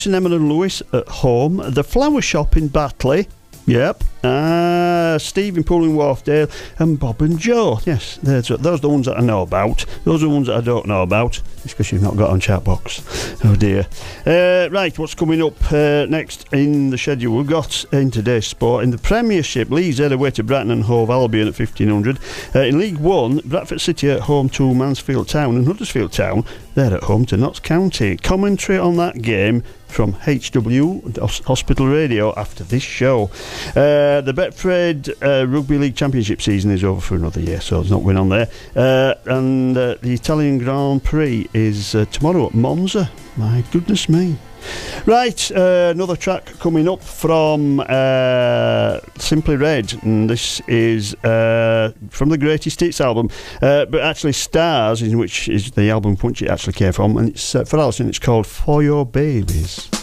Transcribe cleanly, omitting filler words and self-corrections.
Emma and Lewis at home. The Flower Shop in Batley. Yep. Steve in Pooling Wharfdale and Bob and Joe. Yes, those are the ones that I know about. Those are the ones that I don't know about. It's because you've not got on chat box. Oh dear. Right, what's coming up next in the schedule? We've got in today's sport. In the Premiership, Leeds head away to Bratton and Hove Albion at 1500. In League One, Bradford City at home to Mansfield Town, and Huddersfield Town, they're at home to Notts County. Commentary on that game from HW Hospital Radio after this show. The Betfred Rugby League Championship season is over for another year, so there's not win on there. And the Italian Grand Prix is tomorrow at Monza. My goodness me. Right, another track coming up from Simply Red, and this is from the Greatest Hits album, but actually Stars, in which is the album Punch it actually came from, and it's for Alison, it's called For Your Babies.